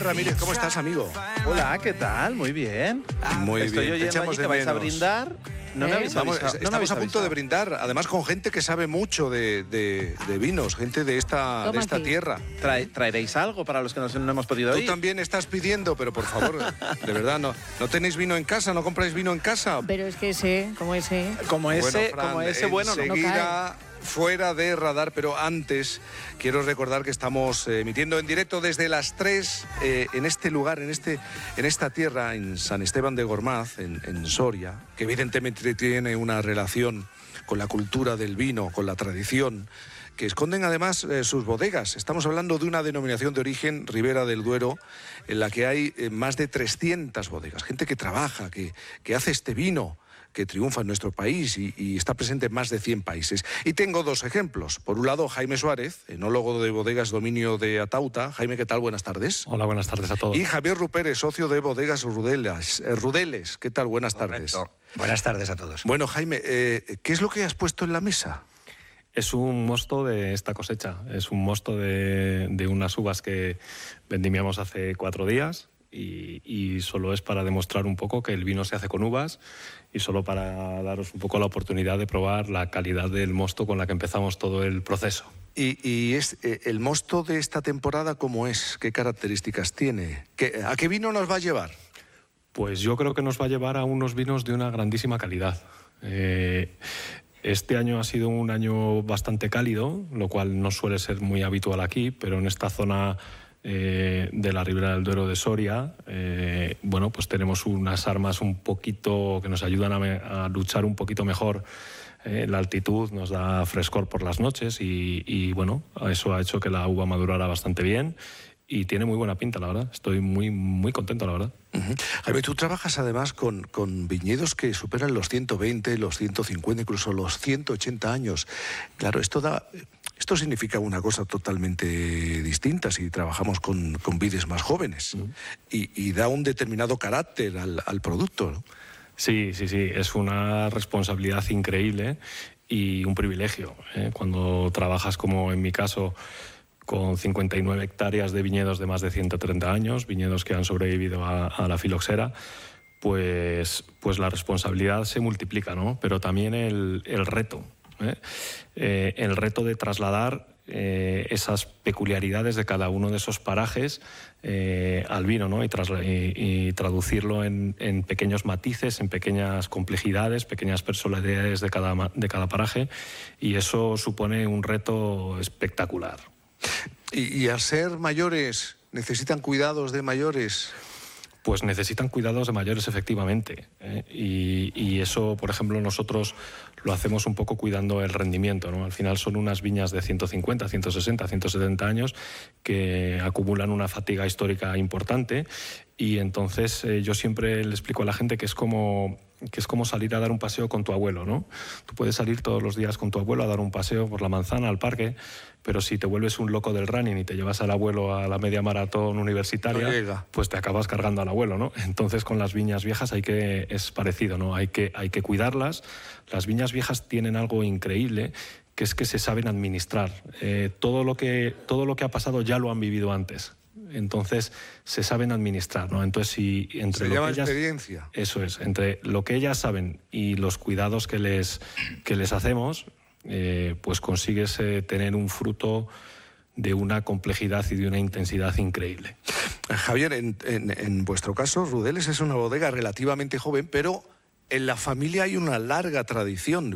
Ramírez, ¿cómo estás, amigo? Hola, ¿qué tal? Muy bien. Muy Estoy bien. oyendo allí que vais a brindar. No me habéis Vamos, avisado. estamos a punto de brindar, además con gente que sabe mucho de vinos, gente de esta tierra. ¿Traeréis algo para los que no hemos podido ir? Tú también estás pidiendo, pero por favor, de verdad, ¿no tenéis vino en casa? ¿No compráis vino en casa? Pero es que ese, como ese... Como ese, Fran, bueno, no enseguida, fuera de radar, pero antes quiero recordar que estamos emitiendo en directo desde las 3 en este lugar, en esta tierra, en San Esteban de Gormaz, en Soria, que evidentemente tiene una relación con la cultura del vino, con la tradición, que esconden además sus bodegas. Estamos hablando de una denominación de origen, Ribera del Duero, en la que hay más de 300 bodegas, gente que trabaja, que hace este vino, que triunfa en nuestro país y está presente en más de 100 países. Y tengo dos ejemplos. Por un lado, Jaime Suárez, enólogo de Bodegas Dominio de Atauta. Jaime, ¿qué tal? Buenas tardes. Hola, buenas tardes a todos. Y Javier Rupérez, socio de Bodegas Rudeles. ¿Qué tal? Buenas tardes. Buenas tardes a todos. Bueno, Jaime, ¿qué es lo que has puesto en la mesa? Es un mosto de esta cosecha. Es un mosto de unas uvas que vendimiamos hace 4 días. Y solo es para demostrar un poco que el vino se hace con uvas y solo para daros un poco la oportunidad de probar la calidad del mosto con la que empezamos todo el proceso. ¿Y es el mosto de esta temporada cómo es? ¿Qué características tiene? ¿A qué vino nos va a llevar? Pues yo creo que nos va a llevar a unos vinos de una grandísima calidad. Este año ha sido un año bastante cálido, lo cual no suele ser muy habitual aquí, pero en esta zona de la Ribera del Duero de Soria, bueno, pues tenemos unas armas un poquito que nos ayudan a luchar un poquito mejor. La altitud nos da frescor por las noches y bueno, eso ha hecho que la uva madurara bastante bien y tiene muy buena pinta, la verdad. Estoy muy, muy contento, la verdad. Jaime, tú trabajas además con viñedos que superan los 120, los 150, incluso los 180 años. Claro, esto significa una cosa totalmente distinta si trabajamos con vides más jóvenes y da un determinado carácter al producto, ¿no? Sí, es una responsabilidad increíble y un privilegio, cuando trabajas, como en mi caso, con 59 hectáreas de viñedos de más de 130 años, viñedos que han sobrevivido a la filoxera, pues la responsabilidad se multiplica, ¿no? Pero también el reto. El reto de trasladar esas peculiaridades de cada uno de esos parajes al vino, ¿no? y traducirlo en pequeños matices, en pequeñas complejidades, pequeñas personalidades de cada paraje, y eso supone un reto espectacular. Y al ser mayores, ¿necesitan cuidados de mayores? Pues necesitan cuidados de mayores, efectivamente. Y eso, por ejemplo, nosotros lo hacemos un poco cuidando el rendimiento, ¿no? Al final son unas viñas de 150, 160, 170 años que acumulan una fatiga histórica importante, y entonces yo siempre le explico a la gente que es como salir a dar un paseo con tu abuelo, ¿no? Tú puedes salir todos los días con tu abuelo a dar un paseo por la manzana, al parque, pero si te vuelves un loco del running y te llevas al abuelo a la media maratón universitaria, pues te acabas cargando al abuelo, ¿no? Entonces con las viñas viejas es parecido, ¿no? Hay que cuidarlas. Las viñas viejas tienen algo increíble, que es que se saben administrar. Todo lo que ha pasado ya lo han vivido antes. Entonces se saben administrar, ¿no? Entonces, si entre se llama experiencia. Eso es, entre lo que ellas saben y los cuidados que les hacemos, pues consigues tener un fruto de una complejidad y de una intensidad increíble. Javier, en vuestro caso, Rudeles es una bodega relativamente joven, pero en la familia hay una larga tradición.